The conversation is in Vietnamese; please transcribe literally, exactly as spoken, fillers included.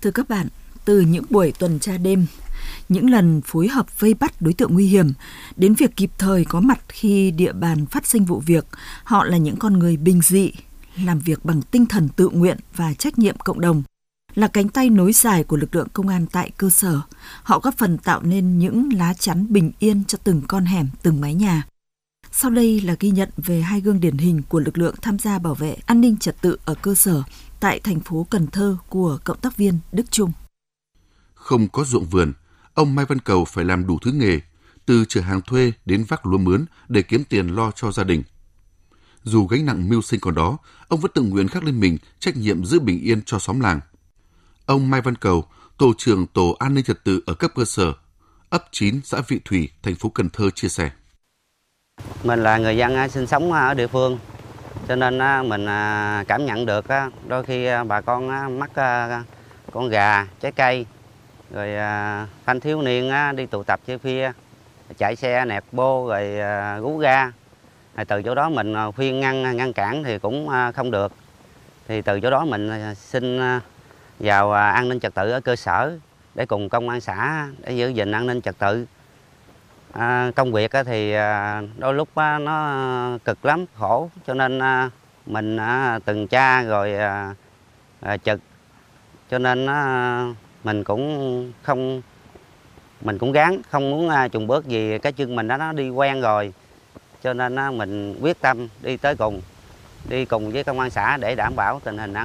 Thưa các bạn, từ những buổi tuần tra đêm, những lần phối hợp vây bắt đối tượng nguy hiểm, đến việc kịp thời có mặt khi địa bàn phát sinh vụ việc, họ là những con người bình dị, làm việc bằng tinh thần tự nguyện và trách nhiệm cộng đồng. Là cánh tay nối dài của lực lượng công an tại cơ sở, họ góp phần tạo nên những lá chắn bình yên cho từng con hẻm, từng mái nhà. Sau đây là ghi nhận về hai gương điển hình của lực lượng tham gia bảo vệ an ninh trật tự ở cơ sở tại thành phố Cần Thơ của cộng tác viên Đức Trung. Không có ruộng vườn, ông Mai Văn Cầu phải làm đủ thứ nghề, từ chở hàng thuê đến vác lúa mướn để kiếm tiền lo cho gia đình. Dù gánh nặng mưu sinh còn đó, ông vẫn tự nguyện khắc lên mình trách nhiệm giữ bình yên cho xóm làng. Ông Mai Văn Cầu, tổ trưởng tổ an ninh trật tự ở cấp cơ sở, ấp chín, xã Vị Thủy, thành phố Cần Thơ chia sẻ. Mình là người dân sinh sống ở địa phương, cho nên mình cảm nhận được đôi khi bà con mắc con gà, trái cây, rồi thanh thiếu niên đi tụ tập chơi phia, chạy xe nẹt bô rồi rú ga. Từ chỗ đó mình khuyên ngăn ngăn cản thì cũng không được. Thì từ chỗ đó mình xin vào an ninh trật tự ở cơ sở để cùng công an xã để giữ gìn an ninh trật tự. À, công việc thì đôi lúc nó cực lắm, khổ, cho nên mình tuần tra rồi trực, cho nên mình cũng không mình cũng gắng không muốn chùn bước gì, cái chân mình đó nó đi quen rồi, cho nên mình quyết tâm đi tới cùng, đi cùng với công an xã để đảm bảo tình hình an